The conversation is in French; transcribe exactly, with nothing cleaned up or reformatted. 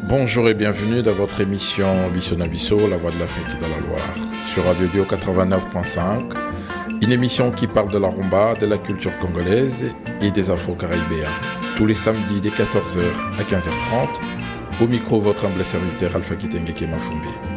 Bonjour et bienvenue dans votre émission Bisso na Bisso, la voix de l'Afrique dans la Loire, sur Radio Dio quatre-vingt-neuf point cinq, une émission qui parle de la rumba, de la culture congolaise et des afro-caribéens. Tous les samedis dès quatorze heures à quinze heures trente, au micro votre humble serviteur Alpha Kitenge Mafumbi.